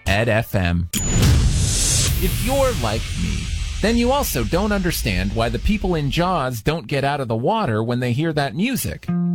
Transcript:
Ed FM. If you're like me, then you also don't understand why the people in Jaws don't get out of the water when they hear that music.